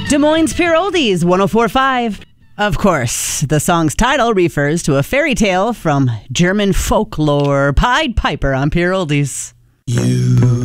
Des Moines Pure Oldies 104.5. Of course, the song's title refers to a fairy tale from German folklore. Pied Piper on Pure Oldies. You